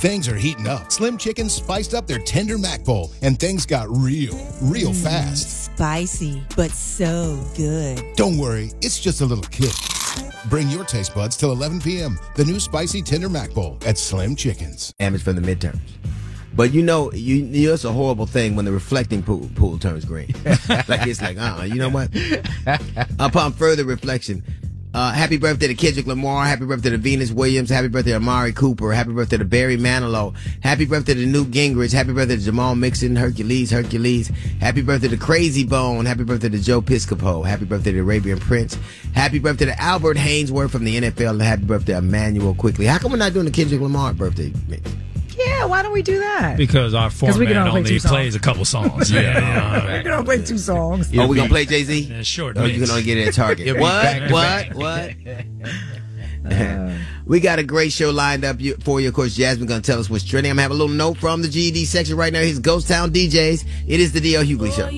Things are heating up. Slim Chickens spiced up their tender mac bowl, and things got real fast. Spicy, but so good. Don't worry, it's just a little kick. Bring your taste buds till 11 p.m. The new spicy tender mac bowl at Slim Chickens. Damage from the midterms. But you know it's a horrible thing when the reflecting pool turns green. It's like, you know what? Upon further reflection, happy birthday to Kendrick Lamar. Happy birthday to Venus Williams. Happy birthday to Amari Cooper. Happy birthday to Barry Manilow. Happy birthday to Newt Gingrich. Happy birthday to Jamal Mixon. Hercules. Happy birthday to Crazy Bone. Happy birthday to Joe Piscopo. Happy birthday to Arabian Prince. Happy birthday to Albert Hainsworth from the NFL. And happy birthday to Emmanuel Quickly. How come we're not doing the Kendrick Lamar birthday mix? Yeah, why don't we do that? Because our format only plays a couple songs. We can only play 2 songs. Oh, we gonna play Jay-Z? Yeah, sure. Oh, you can only get it at Target. What? We got a great show lined up for you. Of course, Jasmine gonna tell us what's trending. I'm gonna have a little note from the GED section right now. Here's Ghost Town DJs. It is the D.L. Hughley Show.